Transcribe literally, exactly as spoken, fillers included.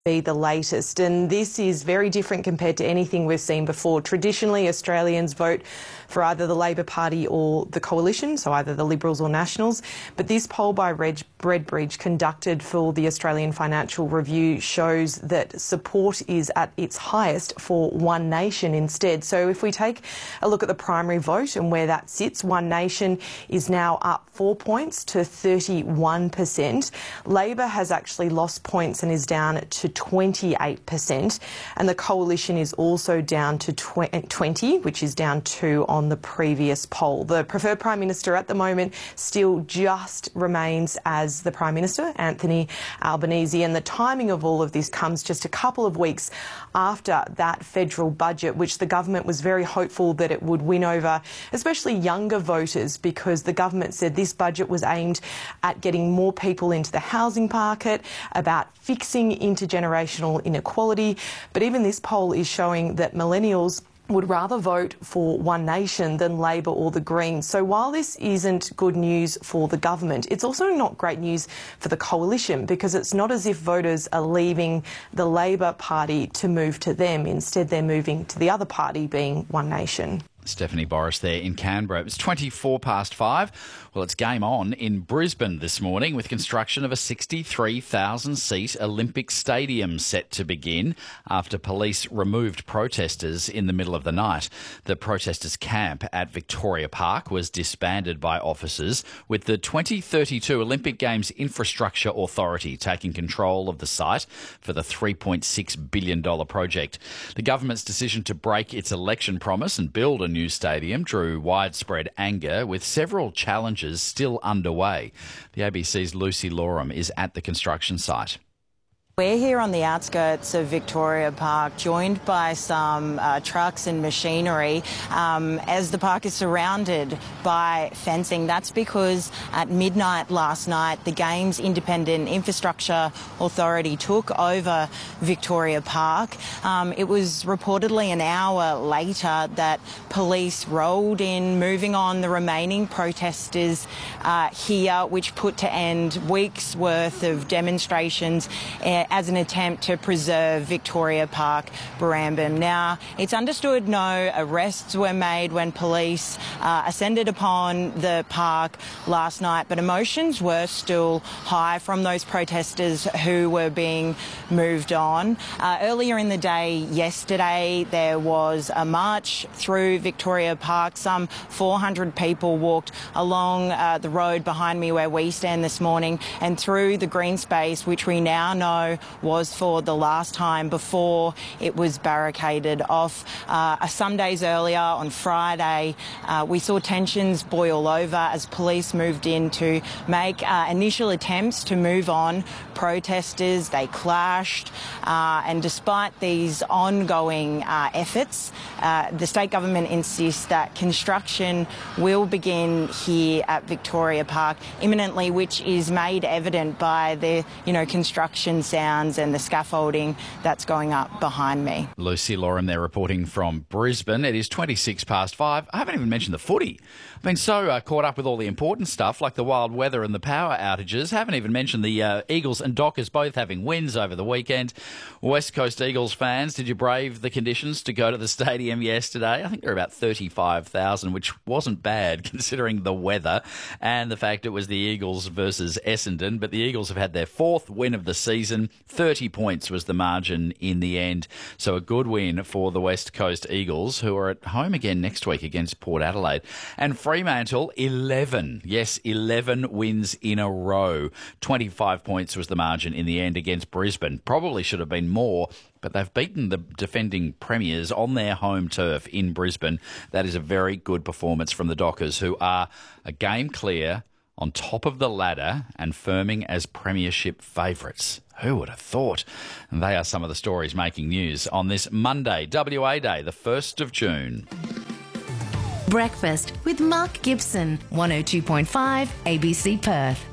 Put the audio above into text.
be the latest, and this is very different compared to anything we've seen before. Traditionally, Australians vote for either the Labor Party or the Coalition, so either the Liberals or Nationals, but this poll by Reg Redbridge conducted for the Australian Financial Review shows that support is at its highest for One Nation instead. So if we take a look at the primary vote and where that sits, One Nation is now up four points to thirty-one percent. Labor has actually lost points and is down to twenty-eight percent, and the Coalition is also down to twenty, which is down two on the previous poll. The preferred Prime Minister at the moment still just remains as the Prime Minister, Anthony Albanese, and the timing of all of this comes just a couple of weeks after that federal budget, which the government was very hopeful that it would win over especially younger voters, because the government said this budget was aimed at getting more people into the housing market, about fixing intergenerational inequality. But even this poll is showing that millennials would rather vote for One Nation than Labor or the Greens. So while this isn't good news for the government, it's also not great news for the Coalition, because it's not as if voters are leaving the Labor Party to move to them. Instead, they're moving to the other party, being One Nation. Stephanie Boris there in Canberra. It's twenty-four past five. Well, it's game on in Brisbane this morning with construction of a sixty-three thousand seat Olympic Stadium set to begin after police removed protesters in the middle of the night. The protesters' camp at Victoria Park was disbanded by officers, with the twenty thirty-two Olympic Games Infrastructure Authority taking control of the site for the three point six billion dollars project. The government's decision to break its election promise and build a new stadium drew widespread anger, with several challenges still underway. The A B C's Lucy Loram is at the construction site. We're here on the outskirts of Victoria Park, joined by some uh, trucks and machinery um, as the park is surrounded by fencing. That's because at midnight last night, the Games Independent Infrastructure Authority took over Victoria Park. Um, it was reportedly an hour later that police rolled in, moving on the remaining protesters uh, here, which put to end weeks' worth of demonstrations uh, as an attempt to preserve Victoria Park, Barrambin. Now, it's understood no arrests were made when police uh, ascended upon the park last night, but emotions were still high from those protesters who were being moved on. Uh, earlier in the day yesterday, there was a march through Victoria Park. Some four hundred people walked along uh, the road behind me where we stand this morning and through the green space, which we now know was for the last time before it was barricaded off. Uh, some days earlier, on Friday, uh, we saw tensions boil over as police moved in to make uh, initial attempts to move on protesters. They clashed, uh, and despite these ongoing uh, efforts, uh, the state government insists that construction will begin here at Victoria Park imminently, which is made evident by the, you know, construction sounds and the scaffolding that's going up behind me. Lucy Loram there reporting from Brisbane. It is twenty-six past five. I haven't even mentioned the footy. I've been so uh, caught up with all the important stuff like the wild weather and the power outages. Haven't even mentioned the uh, Eagles and Dockers both having wins over the weekend. West Coast Eagles fans, did you brave the conditions to go to the stadium yesterday? I think there were about thirty-five thousand, which wasn't bad considering the weather and the fact it was the Eagles versus Essendon. But the Eagles have had their fourth win of the season. thirty points was the margin in the end. So a good win for the West Coast Eagles, who are at home again next week against Port Adelaide. And Fremantle, eleven. Yes, eleven wins in a row. twenty-five points was the margin in the end against Brisbane. Probably should have been more, but they've beaten the defending premiers on their home turf in Brisbane. That is a very good performance from the Dockers, who are a game clear, on top of the ladder and firming as premiership favourites. Who would have thought? And they are some of the stories making news on this Monday, W A Day, the first of June. Breakfast with Mark Gibson, one oh two point five A B C Perth.